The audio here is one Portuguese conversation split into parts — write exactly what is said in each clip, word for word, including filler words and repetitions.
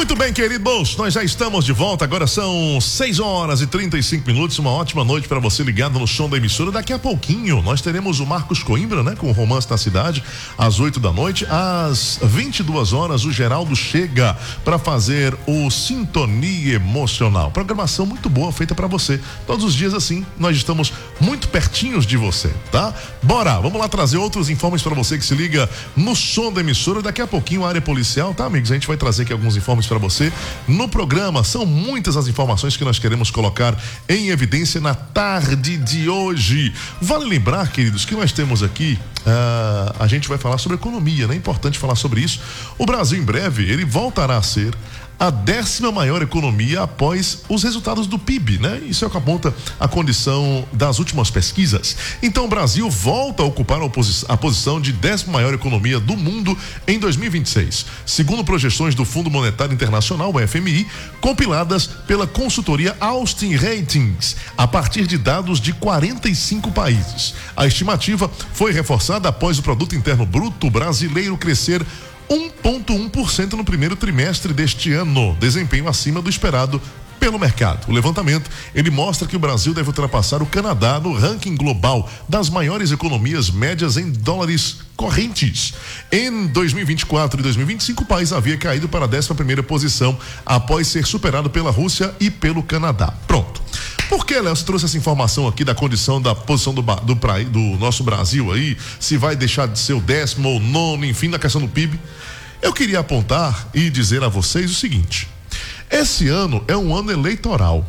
Muito bem, queridos, nós já estamos de volta, agora são seis horas e trinta e cinco minutos, uma ótima noite para você ligado no som da emissora. Daqui a pouquinho nós teremos o Marcos Coimbra, né, com o Romance na Cidade, às oito da noite, às vinte e duas horas o Geraldo chega para fazer o Sintonia Emocional, programação muito boa feita para você, todos os dias assim, nós estamos muito pertinhos de você, tá? Bora, vamos lá trazer outros informes para você que se liga no som da emissora. Daqui a pouquinho a área policial, tá, amigos? A gente vai trazer aqui alguns informes para você no programa. São muitas as informações que nós queremos colocar em evidência na tarde de hoje. Vale lembrar, queridos, que nós temos aqui uh, a gente vai falar sobre economia, né? É importante falar sobre isso. O Brasil em breve ele voltará a ser a décima maior economia após os resultados do P I B, né? Isso é o que aponta a condição das últimas pesquisas. Então o Brasil volta a ocupar a, posi- a posição de décima maior economia do mundo em dois mil e vinte e seis, segundo projeções do Fundo Monetário Internacional, o F M I, compiladas pela consultoria Austin Ratings, a partir de dados de quarenta e cinco países. A estimativa foi reforçada após o Produto Interno Bruto brasileiro crescer um vírgula um por cento no primeiro trimestre deste ano, desempenho acima do esperado pelo mercado. O levantamento, ele mostra que o Brasil deve ultrapassar o Canadá no ranking global das maiores economias médias em dólares correntes. Em dois mil e vinte e quatro e dois mil e vinte e cinco, o país havia caído para a décima primeira posição após ser superado pela Rússia e pelo Canadá. Pronto. Por que, Léo, você trouxe essa informação aqui da condição da posição do, do, do nosso Brasil aí, se vai deixar de ser o décimo ou nono, enfim, da questão do P I B? Eu queria apontar e dizer a vocês o seguinte: esse ano é um ano eleitoral.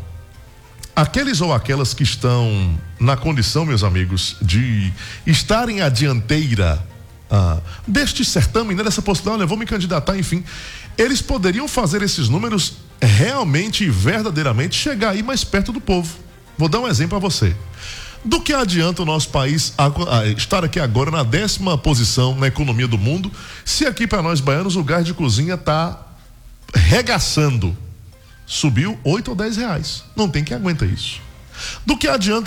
Aqueles ou aquelas que estão na condição, meus amigos, de estarem à dianteira ah, deste certame, né, dessa possibilidade, eu vou me candidatar, enfim, eles poderiam fazer esses números realmente e verdadeiramente chegar aí mais perto do povo. Vou dar um exemplo a você. Do que adianta o nosso país a, a, estar aqui agora na décima posição na economia do mundo, se aqui para nós baianos o gás de cozinha está regaçando? Subiu oito ou dez reais. Não tem quem aguenta isso. Do que adianta